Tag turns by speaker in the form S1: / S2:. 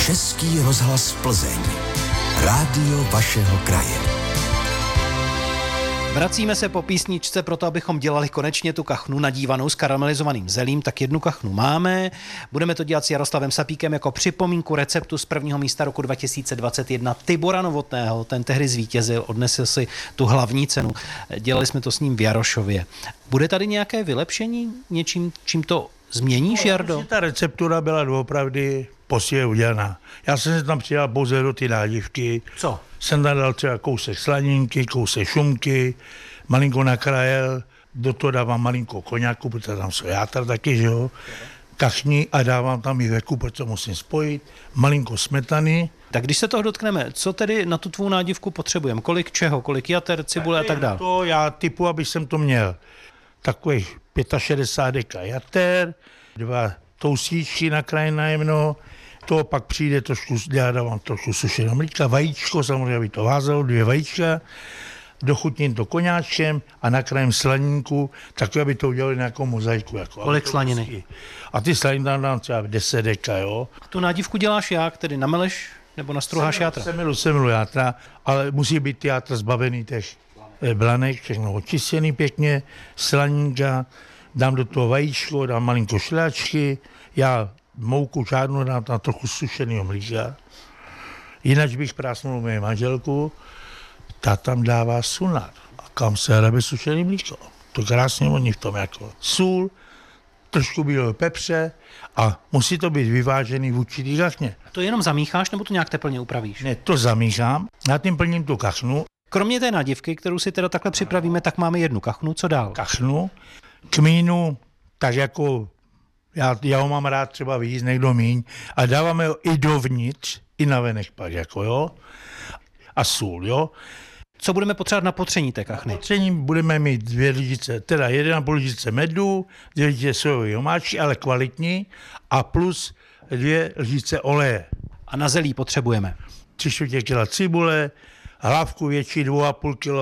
S1: Český rozhlas Plzeň. Rádio vašeho kraje.
S2: Vracíme se po písničce proto, abychom dělali konečně tu kachnu nadívanou s karamelizovaným zelím, tak jednu kachnu máme. Budeme to dělat s Jaroslavem Sapíkem jako připomínku receptu z prvního místa roku 2021 Tibora Novotného. Ten tehdy zvítězil, odnesl si tu hlavní cenu. Dělali jsme to s ním v Jarošově. Bude tady nějaké vylepšení? Něčím, čím to změníš, Jardo?
S3: Ta receptura byla doopravdy poctivě udělaná. Já jsem si tam přidal pouze do ty nádivky.
S2: Co?
S3: Jsem tam dal třeba kousek slaninky, kousek šunky, malinko nakrajel, do toho dávám malinko koňáku, protože tam jsou játra taky, že jo, kachni a dávám tam i veku, protože musím spojit, malinko smetany.
S2: Tak když se toho dotkneme, co tedy na tu tvou nádivku potřebujeme? Kolik čeho? Kolik jater, cibule a tak dále?
S3: To já typu, abych jsem to měl takových 65 deka jater, 2 toustíčky nakrájené jemno, to pak přijde trošku, já dávám trošku sušeného mlíka, vajíčko, samozřejmě aby to vázalo, 2 vajíčka, dochutním to koňáčkem a nakrájím slaninku, tak aby to udělali nějakou mozaiku. Jako,
S2: Kolik slaniny?
S3: A ty slaniny tam dám třeba 10 deka, jo.
S2: A tu nádivku děláš jak? Tedy nameleš nebo nastruháš játra?
S3: Semilu játra, ale musí být ty játra zbavený těch blanek, všechno očištěný pěkně, slaninka, dám do toho vajíčko, dám malinko šlehačky, já mouku žádnou dám tam trochu sušeného mlíka. Jinak bych prásnul mou manželku, ta tam dává sunar. A kam se hrabe sušený mlíko? To krásně oni v tom jako sůl, trošku bílého pepře a musí to být vyvážený v určitý kachně.
S2: To jenom zamícháš nebo to nějak teplně upravíš?
S3: Ne, to zamíchám, na tím plním tu kachnu.
S2: Kromě té nádivky, kterou si teda takhle připravíme, tak máme jednu kachnu. Co dál?
S3: Kachnu, kmínu, tak jako já ho mám rád třeba víc, někdo míň, a dáváme ho i dovnitř, i navenek pak, jako jo, a sůl, jo.
S2: Co budeme potřebovat na potření té kachny?
S3: Na potření budeme mít 2 lyžice, teda 1,5 lyžice medu, 2 lyžice sojové omáčky, ale kvalitní, a plus 2 lyžice oleje.
S2: A na zelí potřebujeme?
S3: 3/4 kila cibule, hlávku větší 2,5 kg